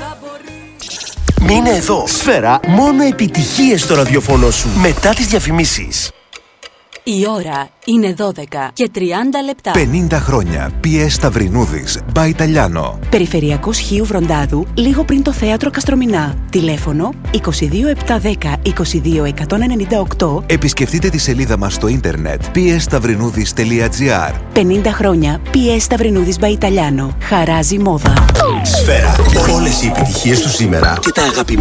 Μείνε εδώ. Σφαίρα, μόνο επιτυχίες στο ραδιοφωνό σου. Μετά τις διαφημίσεις. Η ώρα είναι 12 και 30 λεπτά. 50 χρόνια. PS Σταυρινούδης. By Italiano. Περιφερειακός Χίου Βροντάδου, λίγο πριν το θέατρο Καστρομηνά. Τηλέφωνο 22710 22198. Επισκεφτείτε τη σελίδα μας στο ίντερνετ psstαυρινούδης.gr. 50 χρόνια. PS Σταυρινούδης by Italiano. Χαράζει μόδα. Σφαίρα, όλες οι επιτυχίες του σήμερα και τα αγαπημένα